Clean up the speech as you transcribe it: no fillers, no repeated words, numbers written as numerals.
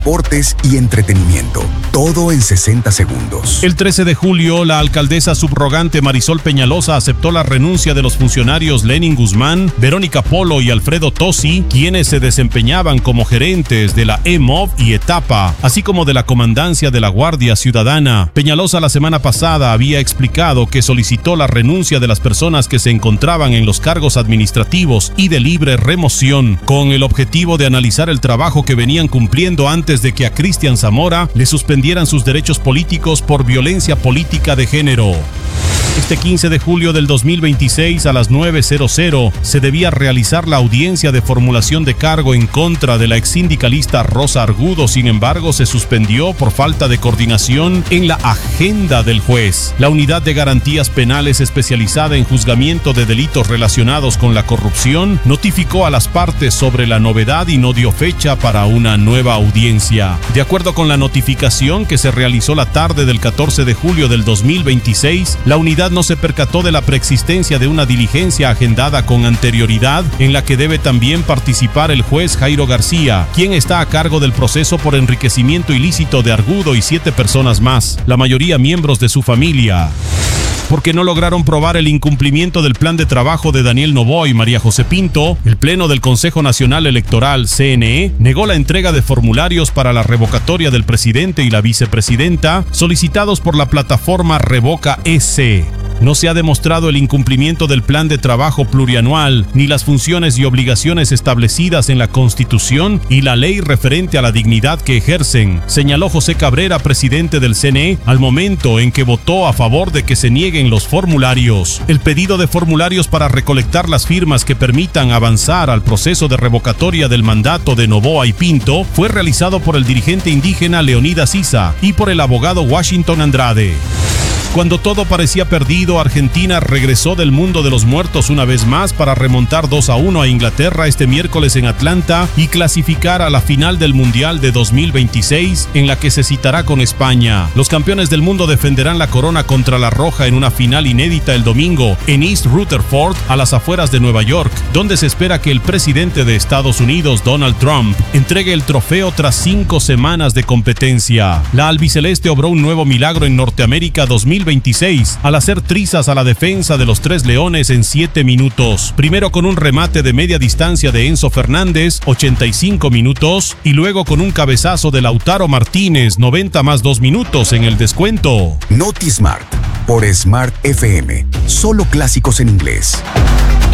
deportes y entretenimiento. Todo en 60 segundos. El 13 de julio, la alcaldesa subrogante Marisol Peñalosa aceptó la renuncia de los funcionarios Lenin Guzmán, Verónica Polo y Alfredo Tosi, quienes se desempeñaban como gerentes de la EMOV y Etapa, así como de la comandancia de la Guardia Ciudadana. Peñalosa la semana pasada había explicado que solicitó la renuncia de las personas que se encontraban en los cargos administrativos y de libre remoción, con el objetivo de analizar el trabajo que venían cumpliendo antes de que a Cristian Zamora le suspendieran sus derechos políticos por violencia política de género. Este 15 de julio del 2026 a las 9:00 se debía realizar la audiencia de formulación de cargo en contra de la exsindicalista Rosa Argudo. Sin embargo, se suspendió por falta de coordinación en la agenda del juez. La Unidad de Garantías Penales especializada en juzgamiento de delitos relacionados con la corrupción notificó a las partes sobre la novedad y no dio fecha para una nueva audiencia. De acuerdo con la notificación que se realizó la tarde del 14 de julio del 2026, la unidad no se percató de la preexistencia de una diligencia agendada con anterioridad en la que debe también participar el juez Jairo García, quien está a cargo del proceso por enriquecimiento ilícito de Argudo y 7 personas más, la mayoría miembros de su familia. Porque no lograron probar el incumplimiento del plan de trabajo de Daniel Noboa y María José Pinto, el Pleno del Consejo Nacional Electoral, CNE, negó la entrega de formularios para la revocatoria del presidente y la vicepresidenta solicitados por la plataforma Revoca EC. No se ha demostrado el incumplimiento del plan de trabajo plurianual, ni las funciones y obligaciones establecidas en la Constitución y la ley referente a la dignidad que ejercen, señaló José Cabrera, presidente del CNE, al momento en que votó a favor de que se nieguen los formularios. El pedido de formularios para recolectar las firmas que permitan avanzar al proceso de revocatoria del mandato de Noboa y Pinto fue realizado por el dirigente indígena Leonidas Issa y por el abogado Washington Andrade. Cuando todo parecía perdido, Argentina regresó del mundo de los muertos una vez más para remontar 2-1 a Inglaterra este miércoles en Atlanta y clasificar a la final del Mundial de 2026, en la que se citará con España. Los campeones del mundo defenderán la corona contra la Roja en una final inédita el domingo en East Rutherford, a las afueras de Nueva York, donde se espera que el presidente de Estados Unidos, Donald Trump, entregue el trofeo tras 5 semanas de competencia. La albiceleste obró un nuevo milagro en Norteamérica 2026 al hacer trizas a la defensa de los Tres Leones en 7 minutos. Primero con un remate de media distancia de Enzo Fernández, 85 minutos, y luego con un cabezazo de Lautaro Martínez, 90 más 2 minutos en el descuento. Noti Smart por Smart FM. Solo clásicos en inglés.